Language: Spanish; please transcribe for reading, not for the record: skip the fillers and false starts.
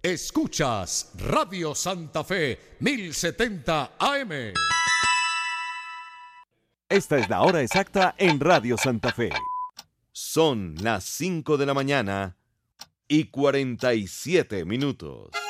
Escuchas Radio Santa Fe 1070 AM. Esta es la hora exacta en Radio Santa Fe. Son las 5 de la mañana y 47 minutos.